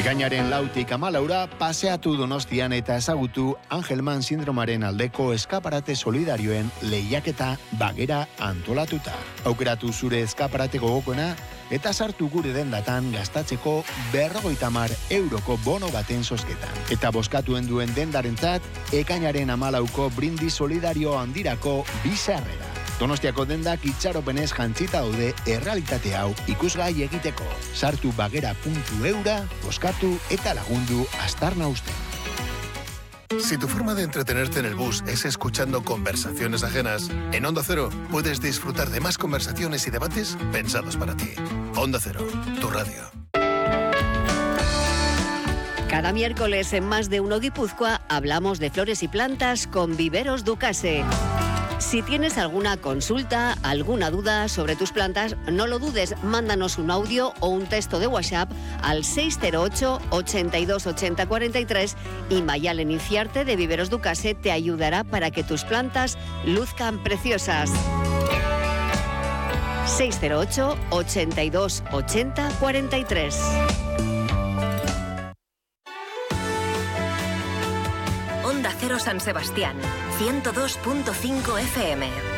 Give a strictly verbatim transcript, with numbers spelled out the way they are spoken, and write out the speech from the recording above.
Ekainaren lautik hamalaura paseatu Donostian eta ezagutu Angelman sindromaren aldeko eskaparate solidarioen lehiaketa bagera antolatuta. Aukeratu zure eskaparate gogokoena eta sartu gure dendatan gastatzeko berrogeita hamar euroko bono baten zozketan. Eta bozkatuen duen dendarentzat, ekainaren hamalauko brindis solidario handirako bizarrera. Donostiako dendak itxaropenez jantzita daude errealitate hau ikusgai egiteko. Sartu bagera puntu eura, bozkatu eta lagundu aztarna usten. Si tu forma de entretenerte en el bus es escuchando conversaciones ajenas, en Onda Cero puedes disfrutar de más conversaciones y debates pensados para ti. Onda Cero, tu radio. Cada miércoles en Más de Uno Guipúzcoa hablamos de flores y plantas con Viveros Ducase. Si tienes alguna consulta, alguna duda sobre tus plantas, no lo dudes, mándanos un audio o un texto de WhatsApp al seis cero ocho, ochenta y dos, ochenta, cuarenta y tres y Mayalen Inciarte de Viveros Ducase te ayudará para que tus plantas luzcan preciosas. seis cero ocho, ochenta y dos, ochenta, cuarenta y tres. Onda Cero San Sebastián, ciento dos punto cinco F M.